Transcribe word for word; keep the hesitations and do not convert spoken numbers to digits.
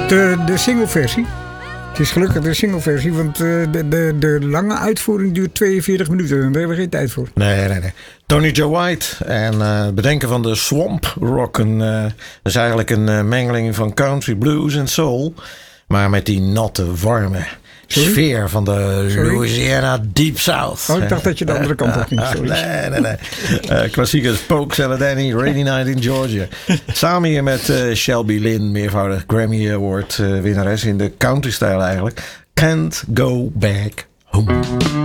De, de singleversie. Het is gelukkig de singleversie, want uh, de, de, de lange uitvoering duurt tweeënveertig minuten. Daar hebben we geen tijd voor. Nee, nee, nee. Tony Joe White en uh, het bedenken van de swamp rock. Een, uh, dat is eigenlijk een uh, mengeling van country, blues en soul. Maar met die natte, warme Sorry? sfeer van de Sorry? Louisiana Deep South. Oh, ik dacht dat je de andere kant op ging. Sorry. nee, nee, nee. Uh, klassiekers Polk Danny, Rainy Night in Georgia. Samen hier met uh, Shelby Lynn, meervoudig Grammy Award uh, winnares in de country-stijl eigenlijk. Can't Go Back Home.